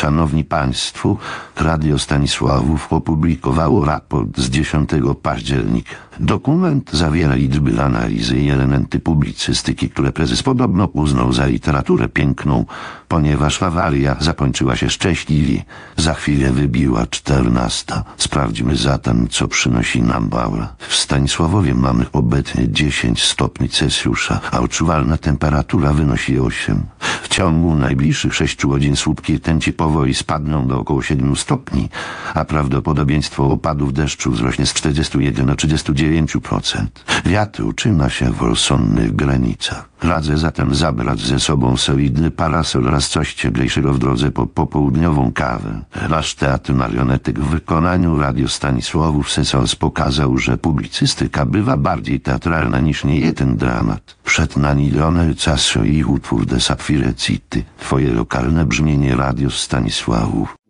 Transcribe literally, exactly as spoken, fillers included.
Szanowni Państwo, Radio Stanisławów opublikowało raport z dziesiątego października. Dokument zawiera liczby, analizy i elementy publicystyki, które prezes podobno uznał za literaturę piękną, ponieważ awaria zakończyła się szczęśliwie. Za chwilę wybiła czternasta. Sprawdźmy zatem, co przynosi nam aura. W Stanisławowie mamy obecnie dziesięć stopni Celsjusza, a odczuwalna temperatura wynosi osiem. W ciągu najbliższych sześciu godzin słupki rtęci powoli spadną do około siedmiu stopni, a prawdopodobieństwo opadów deszczu wzrośnie z czterdziestu jeden do trzydziestu dziewięciu procent. Wiatr utrzyma się w rozsądnych granicach. Radzę zatem zabrać ze sobą solidny parasol oraz coś cieplejszego w drodze po popołudniową kawę. Nasz teatr marionetek w wykonaniu Radio Stanisławów Sesors pokazał, że publicystyka bywa bardziej teatralna niż niejeden dramat. Przed nami Lionel Casso i utwór de Sapphire City. Twoje lokalne brzmienie Radio Stanisławów.